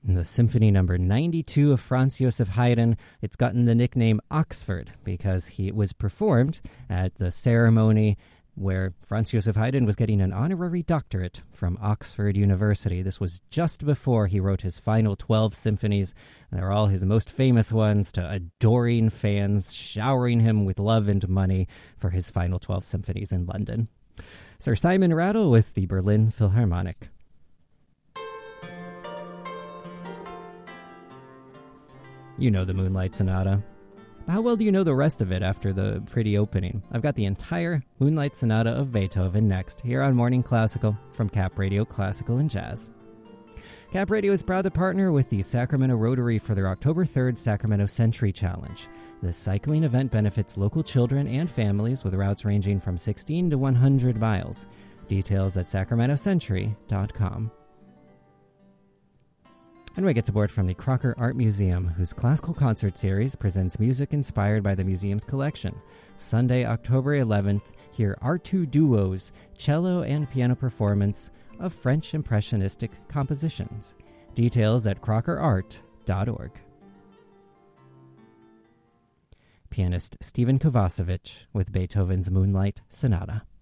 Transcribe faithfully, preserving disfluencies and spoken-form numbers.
The Symphony Number ninety-two of Franz Joseph Haydn. It's gotten the nickname Oxford because he was performed at the ceremony where Franz Joseph Haydn was getting an honorary doctorate from Oxford University. This was just before he wrote his final twelve symphonies. They're all his most famous ones, to adoring fans showering him with love and money for his final twelve symphonies in London. Sir Simon Rattle with the Berlin Philharmonic. You know the Moonlight Sonata. How well do you know the rest of it after the pretty opening? I've got the entire Moonlight Sonata of Beethoven next, here on Morning Classical from Cap Radio Classical and Jazz. Cap Radio is proud to partner with the Sacramento Rotary for their October third Sacramento Century Challenge. This cycling event benefits local children and families with routes ranging from sixteen to one hundred miles. Details at sacramento century dot com. And we get support from the Crocker Art Museum, whose classical concert series presents music inspired by the museum's collection. Sunday, October eleventh, hear Artu Duo's cello and piano performance of French Impressionistic compositions. Details at crocker art dot org. Pianist Stephen Kovacevic with Beethoven's Moonlight Sonata.